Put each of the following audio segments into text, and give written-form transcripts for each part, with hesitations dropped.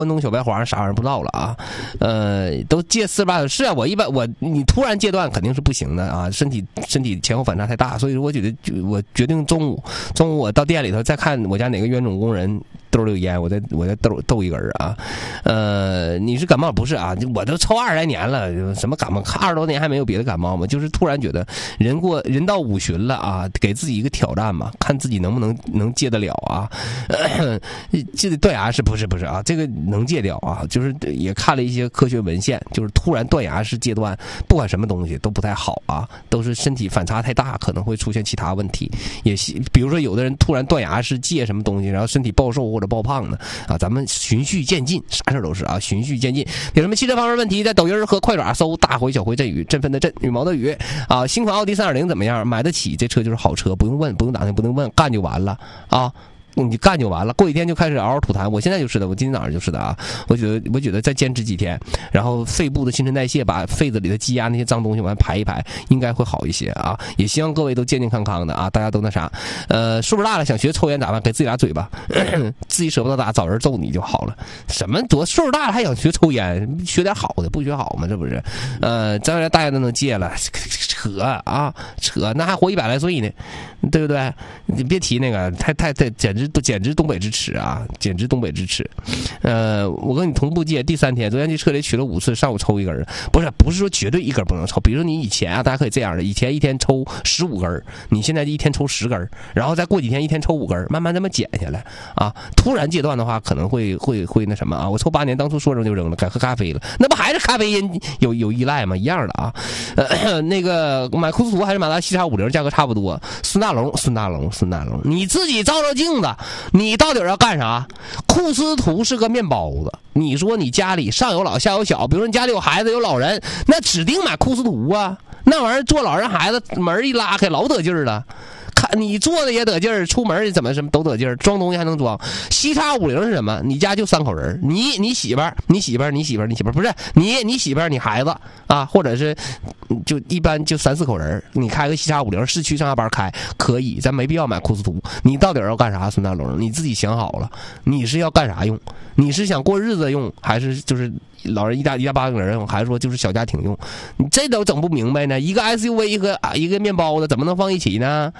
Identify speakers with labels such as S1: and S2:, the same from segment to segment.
S1: 关东小白花啥玩意儿不知道了啊，都戒48小时是啊，你突然戒断肯定是不行的啊，身体前后反差太大，所以我觉得我决定中午我到店里头再看我家哪个冤种工人兜里有烟，我再斗一根啊，你是感冒不是啊？我都抽20来年了，什么感冒20多年还没有别的感冒吗？就是突然觉得人到50旬了啊，给自己一个挑战嘛，看自己能不能戒得了啊？这个断崖是不是啊？这个能戒掉啊？就是也看了一些科学文献，就是突然断崖式戒断，不管什么东西都不太好啊，都是身体反差太大，可能会出现其他问题。也比如说有的人突然断崖式戒什么东西，然后身体暴瘦或者暴胖的啊，咱们循序渐进，啥事都是啊，循序渐进。有什么汽车方面问题，在抖音和快爪搜大回小回阵雨，振奋的振，羽毛的羽啊。新款奥迪3.0怎么样？买得起，这车就是好车，不用问，不用打听，不用问，干就完了啊。你干就完了，过几天就开始嗷嗷吐痰。我现在就是的，我今天早上就是的啊。我觉得再坚持几天，然后肺部的新陈代谢把肺子里的积压那些脏东西往外排一排，应该会好一些啊。也希望各位都健健康康的啊，大家都那啥。岁数大了想学抽烟咋办？给自己俩嘴巴，自己舍不得打，找人揍你就好了。什么多岁数大了还想学抽烟？学点好的，不学好吗？这不是？将来大家都能戒了，扯，那还活100来岁呢，对不对？你别提那个，太简直东北之耻啊！简直东北之耻。我跟你同步戒第3天，昨天去车里取了5次，上午抽1根，不是说绝对1根不能抽。比如说你以前啊，大家可以这样的，以前一天抽15根，你现在一天抽10根，然后再过几天一天抽5根，慢慢这么减下来啊。突然戒断的话，可能会那什么啊。我抽8年，当初说扔就扔了，改喝咖啡了，那不还是咖啡因有依赖吗？一样的啊。那个买库斯图还是马达西叉50，价格差不多。孙大龙，你自己照照镜子。你到底要干啥？库斯图是个面包子，你说你家里上有老下有小，比如说你家里有孩子有老人，那指定买库斯图啊，那玩意儿做老人孩子门一拉开老得劲儿了。看你做的也得劲儿，出门怎么什么都得劲儿，装东西还能装。西叉50是什么？你家就3口人，你媳妇儿，不是你媳妇儿，你孩子啊，或者是就一般就3、4口人，你开个西叉50，市区上下班开可以，咱没必要买库斯图。你到底要干啥？孙大龙，你自己想好了，你是要干啥用？你是想过日子用，还是就是老人一大8个人用，还是说就是小家庭用？你这都整不明白呢。一个 SUV 和一个面包子怎么能放一起呢？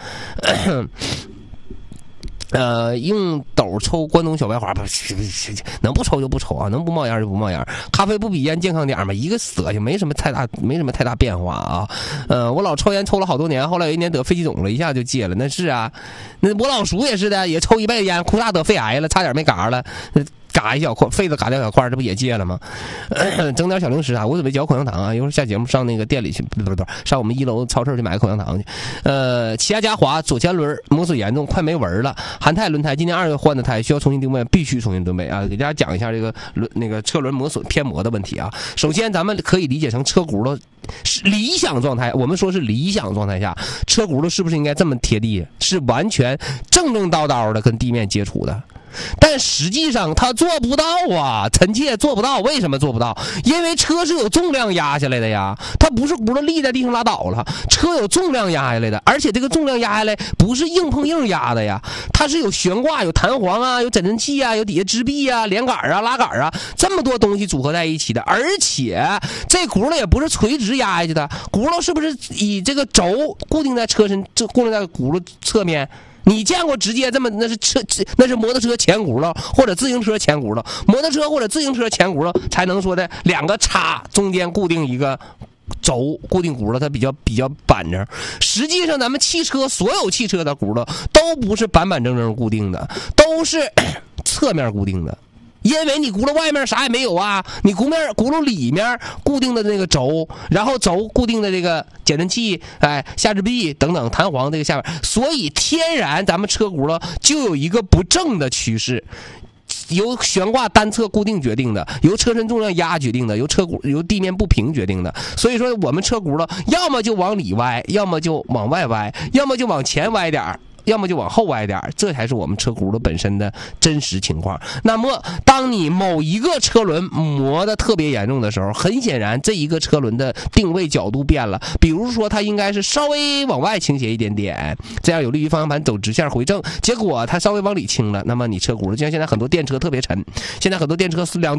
S1: 用斗抽关东小白花，能不抽就不抽啊，能不冒烟就不冒烟。咖啡不比烟健康点吗？一个色性，没什么太大变化啊。我老抽烟抽了好多年，后来有一年得肺气肿了，一下就戒了。那是啊，那我老叔也是的，也抽一辈子烟，哭大得肺癌了，差点没嘎了。嘎一小块，肺子嘎掉小块，这不也戒了吗？整点小零食啊，我准备嚼口香糖啊，一会儿下节目上那个店里去，不，上我们1楼超市去买个口香糖去。起亚嘉华左前轮磨损严重，快没纹了。韩泰轮胎今年2月换的胎，需要重新定位，必须重新定位啊！给大家讲一下这个那个车轮磨损偏磨的问题啊。首先，咱们可以理解成车轱辘是理想状态，我们说是理想状态下，车轱辘是不是应该这么贴地？是完全正道的跟地面接触的。但实际上他做不到啊，臣妾做不到。为什么做不到？因为车是有重量压下来的呀，它不是轱辘立在地上拉倒了，车有重量压下来的，而且这个重量压下来不是硬碰硬压的呀，它是有悬挂、有弹簧啊、有减震器啊、有底下支臂啊、连杆啊、拉杆啊，这么多东西组合在一起的。而且这轱辘也不是垂直压下去的，轱辘是不是以这个轴固定在车身，固定在轱辘侧面？你见过直接这么那是摩托车前轱辘或者自行车前轱辘，摩托车或者自行车前轱辘才能说的2个叉中间固定一个轴，固定轱辘它比较板正。实际上咱们所有汽车的轱辘都不是板板正正固定的，都是侧面固定的。因为你轱辘外面啥也没有啊，你轱辘里面固定的那个轴，然后轴固定的这个减震器，下支臂等等弹簧这个下面，所以天然咱们车轱辘就有一个不正的趋势。由悬挂单侧固定决定的，由车身重量压决定的，由地面不平决定的。所以说我们车轱辘要么就往里歪，要么就往外歪，要么就往前歪点，要么就往后歪点，这才是我们车轱辘本身的真实情况。那么当你某一个车轮磨得特别严重的时候，很显然这一个车轮的定位角度变了，比如说它应该是稍微往外倾斜一点点，这样有利于方向盘走直线回正，结果它稍微往里倾了，那么你车轱辘就像现在很多电车特别沉，现在很多电车2